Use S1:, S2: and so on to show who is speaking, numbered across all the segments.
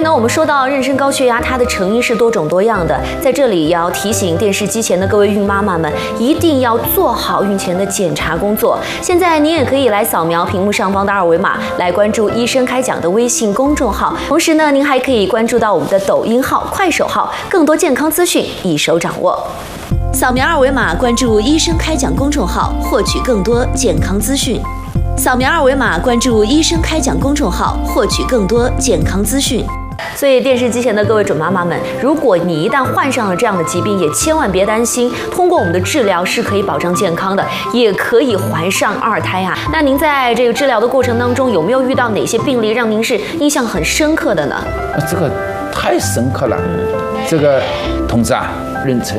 S1: 呢，我们说到妊娠高血压，它的成因是多种多样的，在这里也要提醒电视机前的各位孕妈妈们，一定要做好孕前的检查工作。现在您也可以来扫描屏幕上方的二维码，来关注医生开讲的微信公众号。同时呢，您还可以关注到我们的抖音号、快手号，更多健康资讯一手掌握。扫描二维码关注医生开讲公众号，获取更多健康资讯。扫描二维码关注医生开讲公众号，获取更多健康资讯。所以电视机前的各位准妈妈们，如果你一旦患上了这样的疾病，也千万别担心，通过我们的治疗是可以保障健康的，也可以怀上二胎啊。那您在这个治疗的过程当中，有没有遇到哪些病例让您是印象很深刻的呢？
S2: 这个太深刻了。这个同志啊，妊娠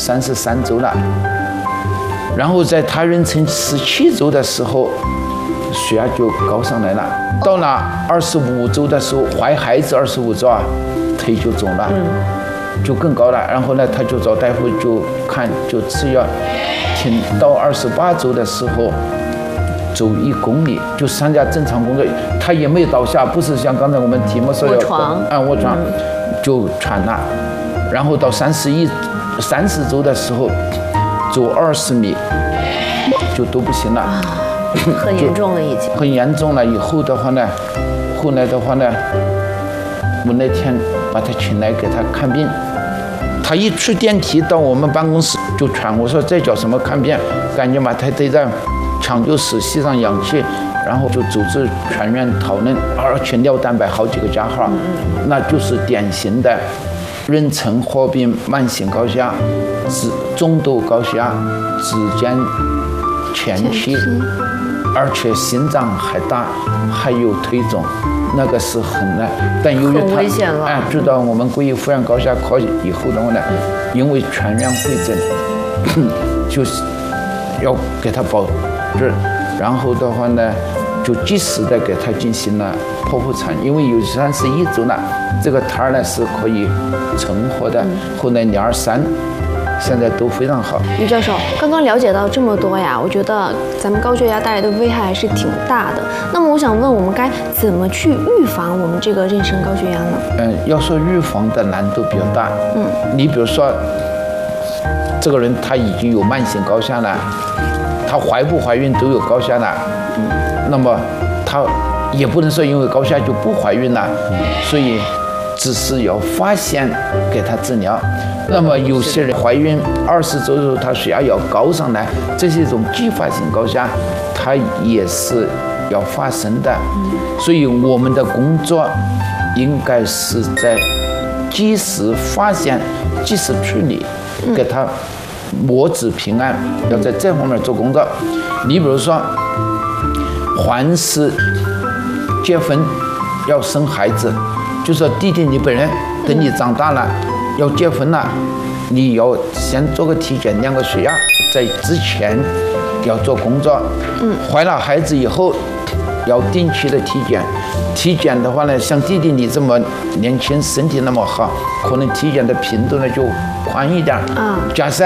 S2: 33周了，然后在她妊娠17周的时候，血压就高上来了。到了25周的时候，怀孩子25周啊，腿就肿了，就更高了。然后呢，他就找大夫就看，就吃药，挺到28周的时候，走1公里就参加正常工作，他也没有倒下，不是像刚才我们题目说要卧床，就喘了。然后到30周的时候，走20米就都不行了。
S1: 很严重了，已经
S2: 很严重了。以后的话呢，后来的话呢，我那天把他请来给他看病，他一出电梯到我们办公室就喘。我说这叫什么看病？赶紧把他带到抢救室吸上氧气，然后就组织全院讨论，而且尿蛋白好几个加号，那就是典型的妊娠合并慢性高血压、中度高血压、指尖前期。而且心脏还大，还有腿肿，那个是很难。但由于他知道我们国医妇产高血压科以后的话呢，因为全院会诊，就是要给他保质，然后的话呢，就及时的给他进行了剖腹产，因为有31周了，这个胎儿呢是可以成活的。后来2、3。现在都非常好。
S3: 于教授，刚刚了解到这么多呀，我觉得咱们高血压带来的危害还是挺大的。那么我想问，我们该怎么去预防我们这个妊娠高血压呢？
S2: 要说预防的难度比较大。你比如说，这个人他已经有慢性高血压了，他怀不怀孕都有高血压了，那么他也不能说因为高血压就不怀孕了，所以只是要发现给他治疗。那么有些人怀孕20周的时候，他血压要高上来，这是一种继发性高血压，它也是要发生的。所以我们的工作应该是在及时发现、及时处理，给他母子平安，要在这方面做工作。你比如说，凡是结婚要生孩子，就说弟弟你本人等你长大了。要结婚了，你要先做个体检，量个血压，在之前要做工作。怀了孩子以后，要定期的体检。体检的话呢，像弟弟你这么年轻，身体那么好，可能体检的频度呢就宽一点。假设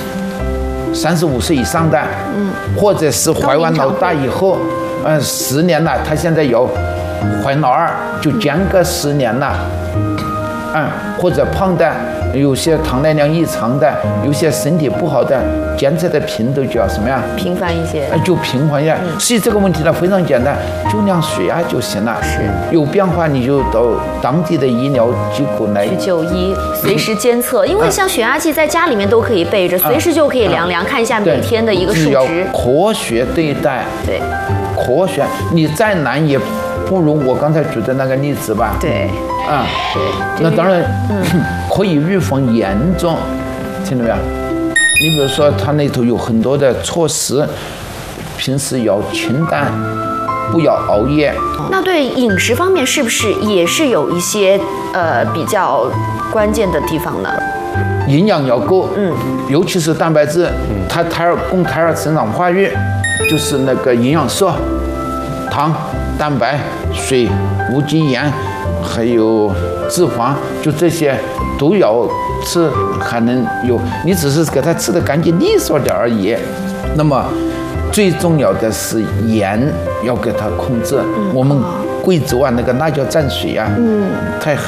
S2: 35岁以上的，或者是怀完老大以后，10年了，他现在要怀老二，就间隔10年了。或者胖的，有些糖耐量异常的，有些身体不好的，检测的频度就要什么呀？
S1: 频繁一些。
S2: 就频繁一些。所以这个问题呢非常简单，就量血压就行了。
S1: 是。
S2: 有变化你就到当地的医疗机构来
S1: 去就医，随时监测。因为像血压计在家里面都可以备着，随时就可以量量，看一下每天的一个数值。
S2: 要科学对待。
S1: 对。
S2: 科学，你再难也不如我刚才举的那个例子吧。
S1: 对。
S2: 那当然，可以预防严重，听到没有？你比如说，它那头有很多的措施，平时要清淡，不要熬夜。
S1: 那对饮食方面是不是也是有一些比较关键的地方呢？
S2: 营养要够，尤其是蛋白质，它供胎儿生长发育，就是那个营养素，糖、蛋白、水、无机盐。还有脂肪，就这些都要吃，还能有。你只是给它吃的干净利索点而已。那么最重要的是盐要给它控制。我们贵州啊，那个辣椒蘸水啊，太